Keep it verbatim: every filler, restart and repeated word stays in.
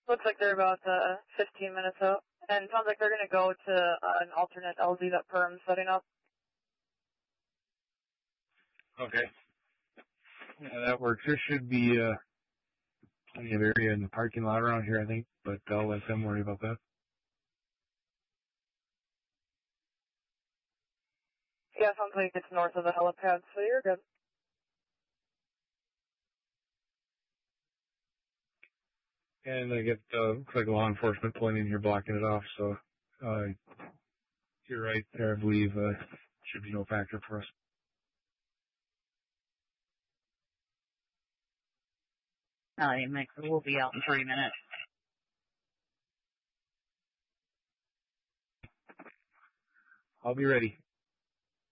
Looks like they're about uh, fifteen minutes out. And it sounds like they're going to go to uh, an alternate L Z that Perm's setting up. Okay. Yeah, that works. There should be uh, plenty of area in the parking lot around here, I think, but I'll let them worry about that. Yeah, sounds like it's north of the helipad, so you're good. And I get, uh, looks like law enforcement pulling in here blocking it off, so, uh, you're right there, I believe, uh, should be no factor for us. Uh, Mike, we'll be out in three minutes. I'll be ready.